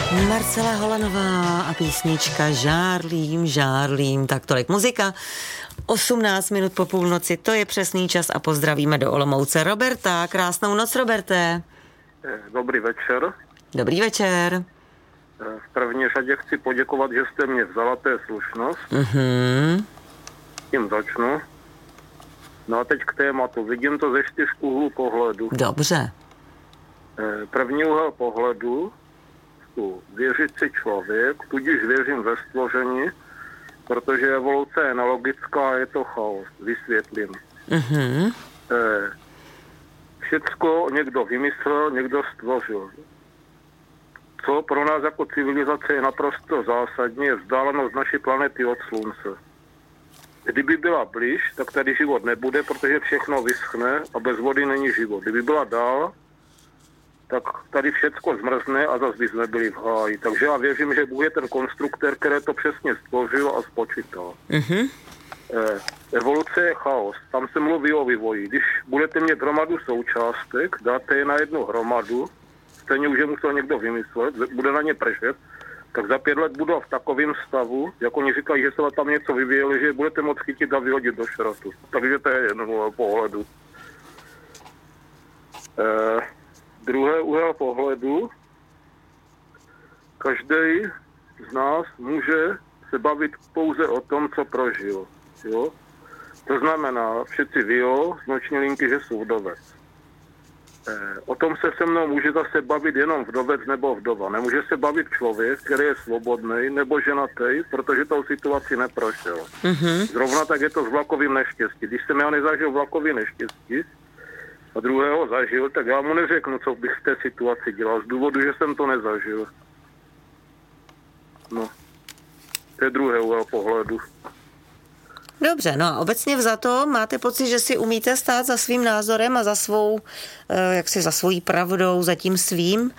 Marcela Holanová a písnička Žárlím, žárlím. Tak tolik muzika. 18 minut po půlnoci, to je přesný čas a pozdravíme do Olomouce Roberta. Krásnou noc, Roberte. Dobrý večer. Dobrý večer. V první řadě chci poděkovat, že jste mě vzala, to je slušnost. Tím začnu. No a teď k tématu. Vidím to ze 4 úhlů pohledu. Dobře. První úhel pohledu, věřící člověk, tudíž věřím ve stvoření, protože evoluce je nelogická, je to chaos. Vysvětlím. Všecko někdo vymyslel, někdo stvořil. Co pro nás jako civilizace je naprosto zásadní, je vzdálenost naší planety od slunce. Kdyby byla blíž, tak tady život nebude, protože všechno vyschne a bez vody není život. Kdyby byla dál, tak tady všecko zmrzne a zase by jsme byli v háji. Takže já věřím, že Bůh je ten konstruktor, který to přesně stvořil a spočítal. Evoluce je chaos. Tam se mluví o vývoji. Když budete mít hromadu součástek, dáte je na jednu hromadu, stejně už je musel někdo vymyslet, bude na ně pršet, tak za 5 let budou v takovém stavu, jak oni říkají, že se tam něco vyvíjeli, že je budete moct chytit a vyhodit do šrotu. Takže to je jen pohledu. Druhé úhel pohledu. Každý z nás může se bavit pouze o tom, co prožil. Jo? To znamená, všetci vyjo z noční linky, že jsou vdovec. O tom se mnou může zase bavit jenom vdovec nebo vdova. Nemůže se bavit člověk, který je svobodný nebo ženatý, protože tou situaci neprošel. Zrovna tak je to s vlakovým neštěstí. Když jsem já nezažil vlakový neštěstí a druhého zažil, tak já mu neřeknu, co bych v té situaci dělal, z důvodu, že jsem to nezažil. No, to je druhé úhel pohledu. Dobře, no a obecně vzato máte pocit, že si umíte stát za svým názorem a za svou, za svojí pravdou, za tím svým?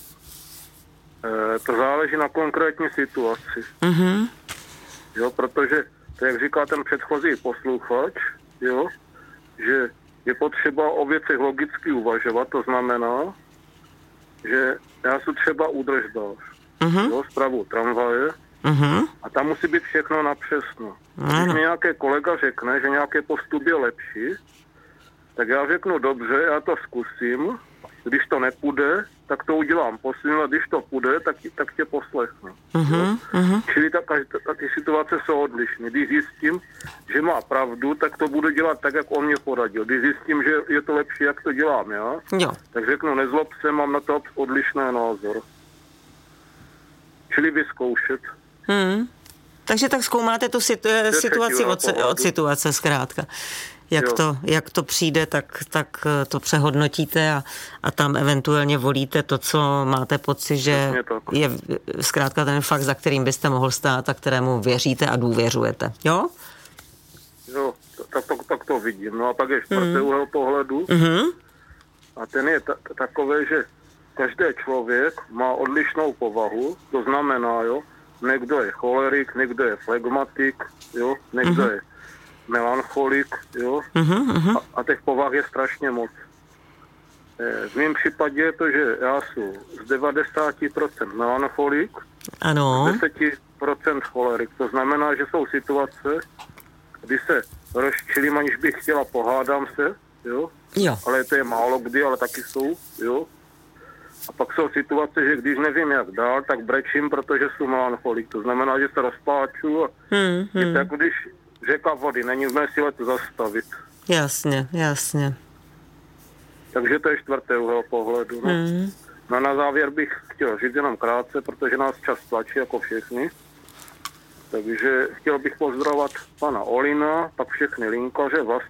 To záleží na konkrétní situaci. Jo, protože, to jak říká ten předchozí posluchač, jo, že je potřeba o věcech logicky uvažovat, to znamená, že já jsem třeba údržbář, jo, spravu tramvaje, a tam musí být všechno napřesno. Když mi nějaký kolega řekne, že nějaký postup je lepší, tak já řeknu dobře, já to zkusím, když to nepůjde, tak to udělám posledně, a když to půjde, tak tě poslechnu. Čili ty situace jsou odlišné. Když zjistím, že má pravdu, tak to budu dělat tak, jak on mě poradil. Když zjistím, že je to lepší, jak to dělám já, tak řeknu, nezlob se, mám na to odlišný názor. Čili vyzkoušet. Takže tak zkoumáte tu situaci od situace zkrátka. Jak to přijde, tak to přehodnotíte a tam eventuálně volíte to, co máte pocit, že je zkrátka ten fakt, za kterým byste mohl stát a kterému věříte a důvěřujete. Jo? Jo, tak to vidím. No a pak je čtvrtý úhel pohledu. A ten je takový, že každý člověk má odlišnou povahu, to znamená, jo, někdo je cholerik, někdo je flegmatik, jo, někdo je melancholik, jo, a těch povah je strašně moc. V mém případě je to, že já jsem z 90% melancholik, ano. 10% cholerik. To znamená, že jsou situace, kdy se rozčilím, aniž bych chtěla, pohádám se, jo, ale to je málo kdy, ale taky jsou, jo. A pak jsou situace, že když nevím jak dál, tak brečím, protože jsem melancholik. To znamená, že se rozpláču a je to jako když řeka vody, není v mé síle to zastavit. Jasně. Takže to je čtvrtý úhel pohledu. No. No a na závěr bych chtěl říct jenom krátce, protože nás čas tlačí jako všichni. Takže chtěl bych pozdravovat pana Olina, pak všechny linkaře,